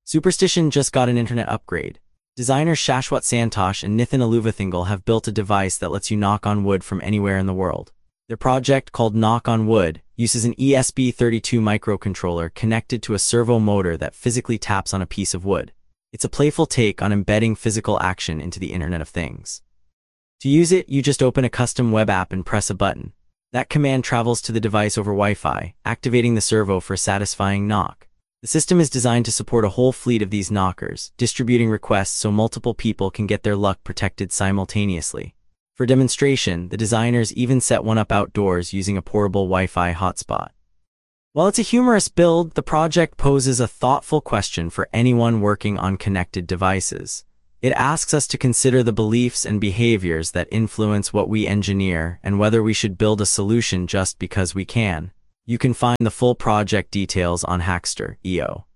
Superstition just got an internet upgrade. Designers Shashwat Santosh and Nithin Aluvathingal have built a device that lets you knock on wood from anywhere in the world. Their project, called Knock on Wood, uses an ESP32 microcontroller connected to a servo motor that physically taps on a piece of wood. It's a playful take on embedding physical action into the Internet of Things. To use it, you just open a custom web app and press a button. That command travels to the device over Wi-Fi, activating the servo for a satisfying knock. The system is designed to support a whole fleet of these knockers, distributing requests so multiple people can get their luck protected simultaneously. For demonstration, the designers even set one up outdoors using a portable Wi-Fi hotspot. While it's a humorous build, the project poses a thoughtful question for anyone working on connected devices. It asks us to consider the beliefs and behaviors that influence what we engineer and whether we should build a solution just because we can. You can find the full project details on Hackster.io.